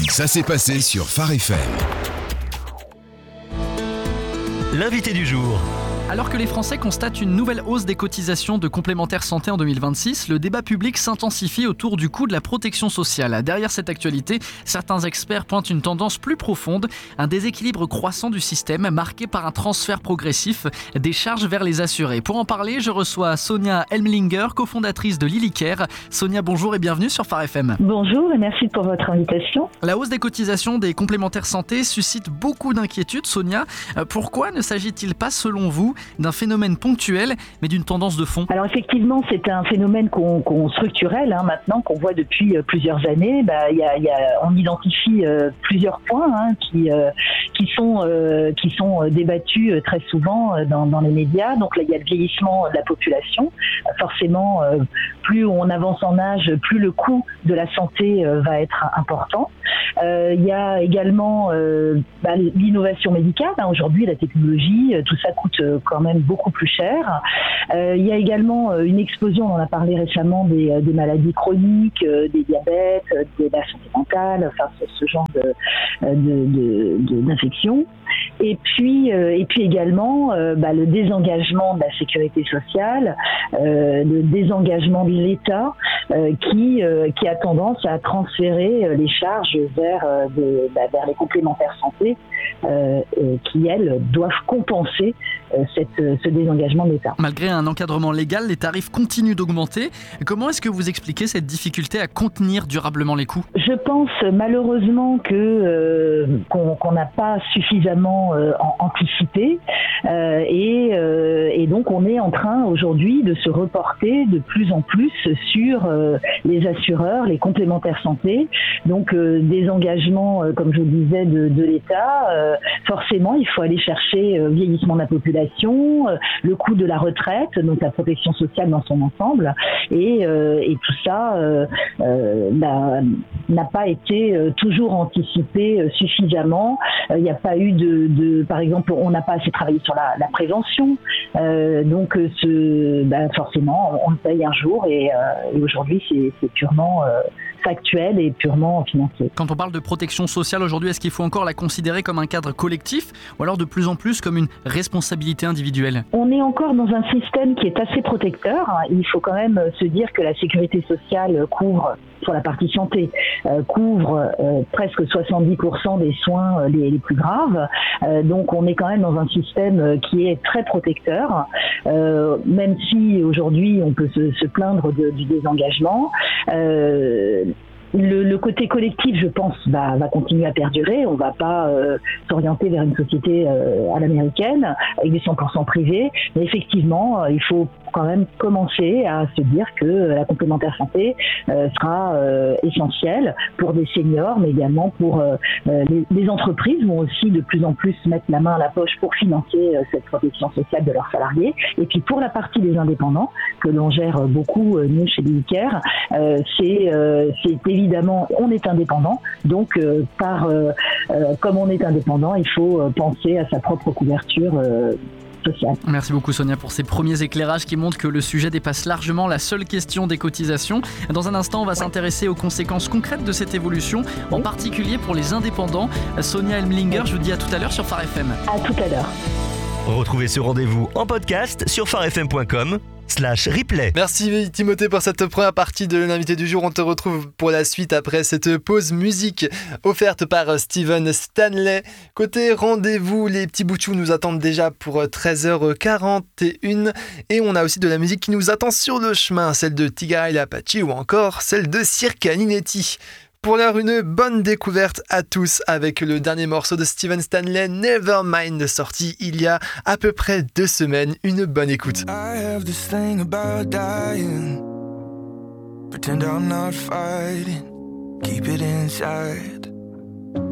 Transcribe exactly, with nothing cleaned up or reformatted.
Ça s'est passé sur Phare F M. L'invité du jour. Alors que les Français constatent une nouvelle hausse des cotisations de complémentaires santé en deux mille vingt-six, le débat public s'intensifie autour du coût de la protection sociale. Derrière cette actualité, certains experts pointent une tendance plus profonde, un déséquilibre croissant du système marqué par un transfert progressif des charges vers les assurés. Pour en parler, je reçois Sonia Elmlinger, cofondatrice de Lilycare. Sonia, bonjour et bienvenue sur Phare F M. Bonjour et merci pour votre invitation. La hausse des cotisations des complémentaires santé suscite beaucoup d'inquiétudes. Sonia, pourquoi ne s'agit-il pas, selon vous, d'un phénomène ponctuel, mais d'une tendance de fond? Alors effectivement, c'est un phénomène qu'on, qu'on structurel hein, maintenant, qu'on voit depuis euh, plusieurs années. Bah, y a, y a, on identifie euh, plusieurs points hein, qui, euh, qui sont, euh, qui sont débattus euh, très souvent euh, dans, dans les médias. Donc là, il y a le vieillissement de la population. Euh, forcément, euh, plus on avance en âge, plus le coût de la santé euh, va être important. Euh, il y a également euh, bah, l'innovation médicale. Hein, aujourd'hui, la technologie, euh, tout ça coûte euh, quand même beaucoup plus cher. Euh, il y a également euh, une explosion, on en a parlé récemment, des, euh, des maladies chroniques, euh, des diabètes, euh, de la santé mentale, enfin ce, ce genre de, de, de, de, d'infections. Et puis, euh, et puis également euh, bah, le désengagement de la sécurité sociale, euh, le désengagement de l'État euh, qui, euh, qui a tendance à transférer euh, les charges vers, euh, de, bah, vers les complémentaires santé euh, euh, qui, elles, doivent compenser euh, cette, ce désengagement de l'État. Malgré un encadrement légal, les tarifs continuent d'augmenter. Comment est-ce que vous expliquez cette difficulté à contenir durablement les coûts ? Je pense malheureusement que, euh, qu'on, qu'on n'a pas suffisamment euh, anticipé euh, et, euh, et donc on est en train aujourd'hui de se reporter de plus en plus sur euh, les assureurs, les complémentaires santé, donc euh, des engagements, euh, comme je vous disais, de, de l'État. Euh, forcément, il faut aller chercher euh, vieillissement de la population, euh, le coût de la retraite, donc la protection sociale dans son ensemble, et, euh, et tout ça euh, euh, n'a, n'a pas été euh, toujours anticipé euh, suffisamment. Il euh, n'y a pas eu de, de, par exemple, on n'a pas assez travaillé sur la, la prévention, euh, donc ce, ben forcément, on le paye un jour et, euh, et aujourd'hui c'est, c'est purement euh, factuel et purement financier. Quand on parle de protection sociale aujourd'hui, est-ce qu'il faut encore la considérer comme un cadre collectif ou alors de plus en plus comme une responsabilité individuelle ? On est encore dans un système qui est assez protecteur. Il faut quand même se dire que la sécurité sociale couvre, sur la partie santé, euh, couvre euh, presque soixante-dix pour cent des soins euh, les, les plus graves. Euh, donc on est quand même dans un système qui est très protecteur, euh, même si aujourd'hui on peut se, se plaindre de, du désengagement. Euh, Le, le côté collectif, je pense, va, va continuer à perdurer. On va pas euh, s'orienter vers une société euh, à l'américaine avec des cent pour cent privés. Mais effectivement, euh, il faut quand même commencer à se dire que la complémentaire santé euh, sera euh, essentielle pour des seniors, mais également pour euh, les, les entreprises vont aussi de plus en plus mettre la main à la poche pour financer euh, cette protection sociale de leurs salariés. Et puis pour la partie des indépendants, que l'on gère beaucoup euh, nous chez Lilycare, euh, c'est, euh, c'est évident. Évidemment, on est indépendant, donc euh, par, euh, euh, comme on est indépendant, il faut euh, penser à sa propre couverture euh, sociale. Merci beaucoup Sonia pour ces premiers éclairages qui montrent que le sujet dépasse largement la seule question des cotisations. Dans un instant, on va s'intéresser aux conséquences concrètes de cette évolution, en particulier pour les indépendants. Sonia Elmlinger, je vous dis à tout à l'heure sur Phare F M. À tout à l'heure. Retrouvez ce rendez-vous en podcast sur pharefm point com slash replay. Merci Timothée pour cette première partie de l'invité du jour. On te retrouve pour la suite après cette pause musique offerte par Steven Stanley. Côté rendez-vous, les petits bouts de chou nous attendent déjà pour treize heures quarante et une et on a aussi de la musique qui nous attend sur le chemin, celle de Tigara et Apache ou encore celle de Circa Ninetti. Pour l'heure, une bonne découverte à tous avec le dernier morceau de Steven Stanley, Nevermind, sorti il y a à peu près deux semaines. Une bonne écoute. I have this thing about dying. Pretend I'm not fighting. Keep it inside.